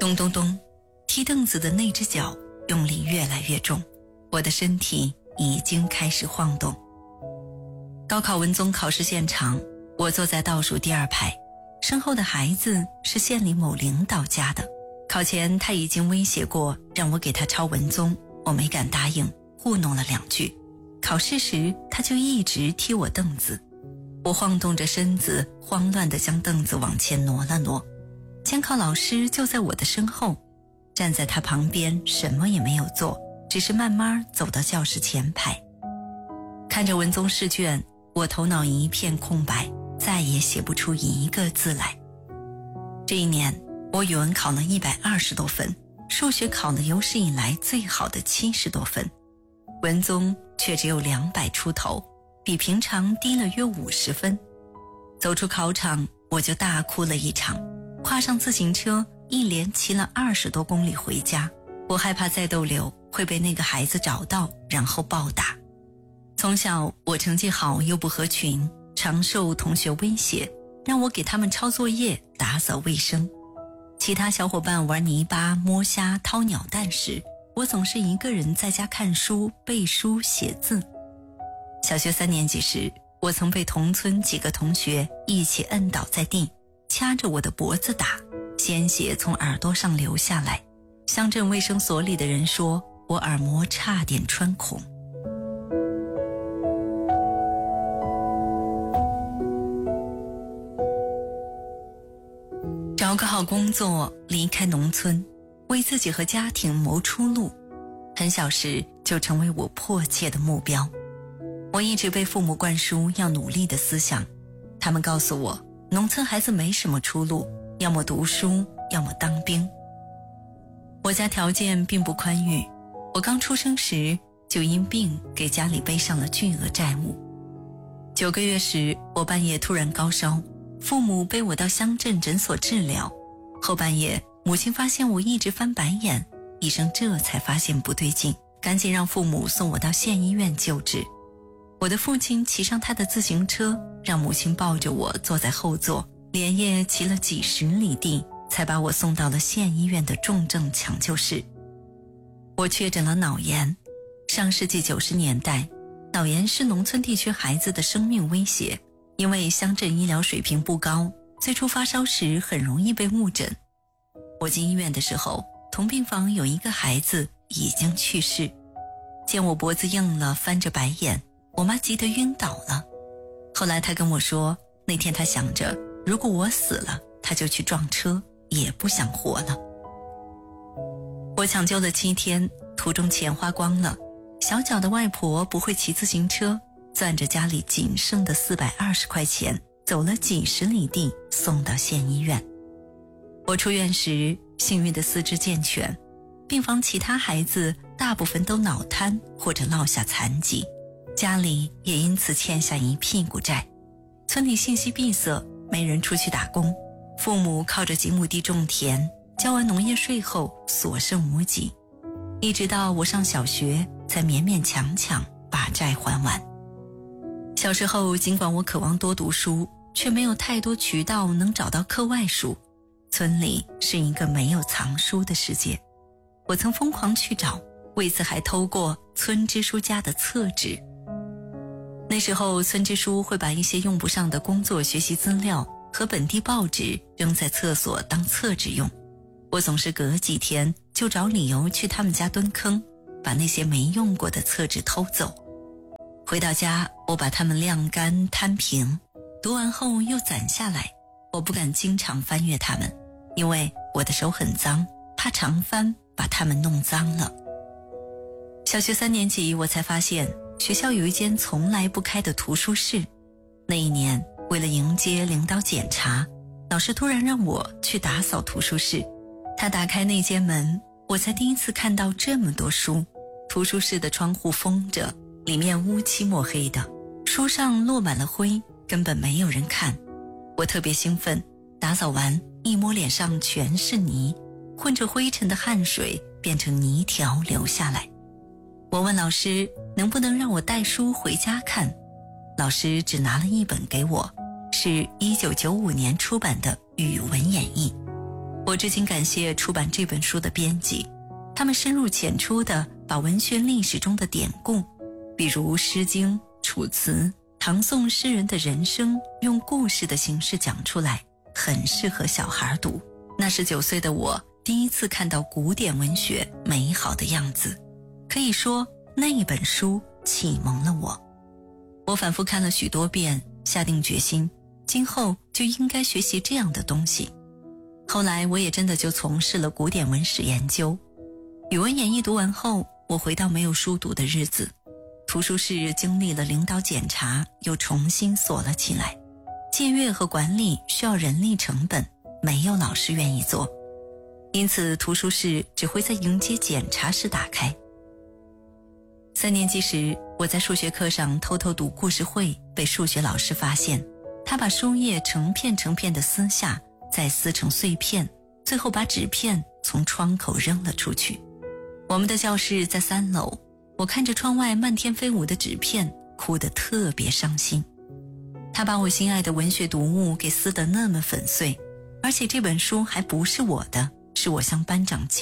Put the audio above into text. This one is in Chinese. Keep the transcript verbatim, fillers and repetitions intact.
咚咚咚，踢凳子的那只脚用力越来越重，我的身体已经开始晃动。高考文综考试现场，我坐在倒数第二排，身后的孩子是县里某领导家的。考前他已经威胁过让我给他抄文综，我没敢答应，糊弄了两句。考试时他就一直踢我凳子，我晃动着身子，慌乱地将凳子往前挪了挪。监考老师就在我的身后，站在他旁边什么也没有做，只是慢慢走到教室前排。看着文综试卷，我头脑一片空白，再也写不出一个字来。这一年我语文考了一百二十多分，数学考了有史以来最好的七十多分，文综却只有两百出头，比平常低了约五十分。走出考场，我就大哭了一场，跨上自行车，一连骑了二十多公里回家。我害怕再逗留会被那个孩子找到，然后暴打。从小我成绩好又不合群，常受同学威胁，让我给他们抄作业、打扫卫生。其他小伙伴玩泥巴、摸虾、掏鸟蛋时，我总是一个人在家看书、背书、写字。小学三年级时，我曾被同村几个同学一起摁倒在地，掐着我的脖子打，鲜血从耳朵上流下来。乡镇卫生所里的人说，我耳膜差点穿孔。找个好工作，离开农村，为自己和家庭谋出路，很小时就成为我迫切的目标。我一直被父母灌输要努力的思想，他们告诉我，农村孩子没什么出路，要么读书，要么当兵。我家条件并不宽裕，我刚出生时就因病给家里背上了巨额债务。九个月时，我半夜突然高烧，父母背我到乡镇诊所治疗。后半夜，母亲发现我一直翻白眼，医生这才发现不对劲，赶紧让父母送我到县医院救治。我的父亲骑上他的自行车，让母亲抱着我坐在后座，连夜骑了几十里地，才把我送到了县医院的重症抢救室。我确诊了脑炎。上世纪九十年代，脑炎是农村地区孩子的生命威胁，因为乡镇医疗水平不高，最初发烧时很容易被误诊。我进医院的时候，同病房有一个孩子已经去世。见我脖子硬了，翻着白眼，我妈急得晕倒了。后来她跟我说，那天她想着，如果我死了，她就去撞车，也不想活了。我抢救了七天，途中钱花光了，小脚的外婆不会骑自行车，攥着家里仅剩的四百二十块钱，走了几十里地送到县医院。我出院时，幸运的四肢健全，病房其他孩子大部分都脑瘫或者落下残疾，家里也因此欠下一屁股债。村里信息闭塞，没人出去打工，父母靠着几亩地种田，交完农业税后所剩无几，一直到我上小学才勉勉强强把债还完。小时候尽管我渴望多读书，却没有太多渠道能找到课外书，村里是一个没有藏书的世界。我曾疯狂去找，为此还偷过村支书家的厕纸。那时候村支书会把一些用不上的工作学习资料和本地报纸扔在厕所当厕纸用，我总是隔几天就找理由去他们家蹲坑，把那些没用过的厕纸偷走。回到家，我把它们晾干摊平，读完后又攒下来。我不敢经常翻阅它们，因为我的手很脏，怕常翻把它们弄脏了。小学三年级，我才发现学校有一间从来不开的图书室。那一年，为了迎接领导检查，老师突然让我去打扫图书室。他打开那间门，我才第一次看到这么多书。图书室的窗户封着，里面乌漆墨黑的，书上落满了灰，根本没有人看。我特别兴奋，打扫完一摸脸上全是泥，混着灰尘的汗水变成泥条流下来。我问老师能不能让我带书回家看，老师只拿了一本给我，是一九九五年出版的语文演义。 我至今感谢出版这本书的编辑，他们深入浅出地把文学历史中的典故，比如《诗经》、《楚辞》、唐宋诗人的人生，用故事的形式讲出来，很适合小孩读。那是九岁的我第一次看到古典文学美好的样子，可以说那一本书启蒙了我。我反复看了许多遍，下定决心今后就应该学习这样的东西。后来我也真的就从事了古典文史研究。语文演义读完后，我回到没有书读的日子，图书室经历了领导检查，又重新锁了起来。借阅和管理需要人力成本，没有老师愿意做，因此图书室只会在迎接检查时打开。三年级时，我在数学课上偷偷读故事会，被数学老师发现，他把书页成片成片地撕下，再撕成碎片，最后把纸片从窗口扔了出去。我们的教室在三楼，我看着窗外漫天飞舞的纸片，哭得特别伤心。他把我心爱的文学读物给撕得那么粉碎，而且这本书还不是我的，是我向班长借